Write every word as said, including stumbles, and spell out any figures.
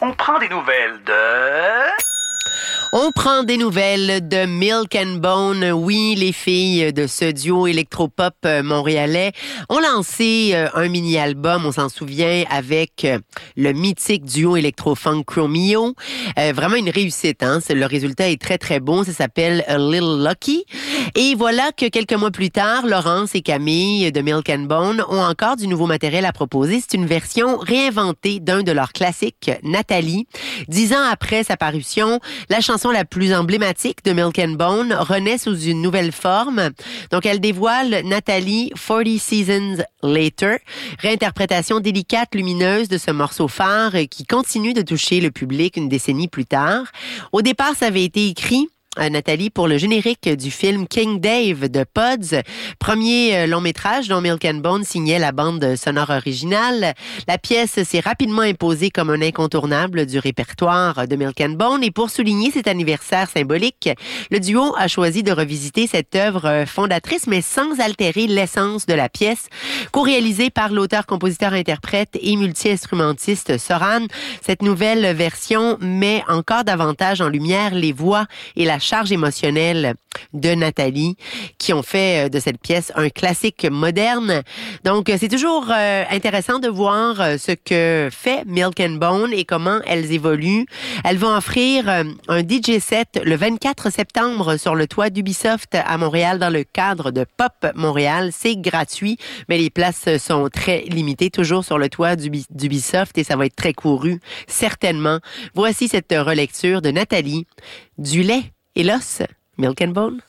On prend des nouvelles de... On prend des nouvelles de Milk and Bone. Oui, les filles de ce duo électropop montréalais ont lancé un mini-album, on s'en souvient, avec le mythique duo électro-funk Chromeo. Euh, vraiment une réussite, hein? Le résultat est très, très bon. Ça s'appelle A Little Lucky. Et voilà que quelques mois plus tard, Laurence et Camille de Milk and Bone ont encore du nouveau matériel à proposer. C'est une version réinventée d'un de leurs classiques, Nathalie. Dix ans après sa parution, la chanson la plus emblématique de Milk and Bone renaît sous une nouvelle forme. Donc, elle dévoile Nathalie forty Seasons Later, réinterprétation délicate, lumineuse de ce morceau phare qui continue de toucher le public une décennie plus tard. Au départ, ça avait été écrit Nathalie pour le générique du film King Dave de Pods, premier long métrage dont Milk and Bone signait la bande sonore originale. La pièce s'est rapidement imposée comme un incontournable du répertoire de Milk and Bone et pour souligner cet anniversaire symbolique, le duo a choisi de revisiter cette œuvre fondatrice mais sans altérer l'essence de la pièce. Co-réalisée par l'auteur, compositeur, interprète et multi-instrumentiste Soran, cette nouvelle version met encore davantage en lumière les voix et la charge émotionnelle de Nathalie qui ont fait de cette pièce un classique moderne. Donc, c'est toujours euh, intéressant de voir ce que fait Milk and Bone et comment elles évoluent. Elles vont offrir euh, un D J set le vingt-quatre septembre sur le toit d'Ubisoft à Montréal dans le cadre de Pop Montréal. C'est gratuit, mais les places sont très limitées, toujours sur le toit d'Ubi- d'Ubisoft et ça va être très couru, certainement. Voici cette relecture de Nathalie, du lait et l'os, Milk and Bone.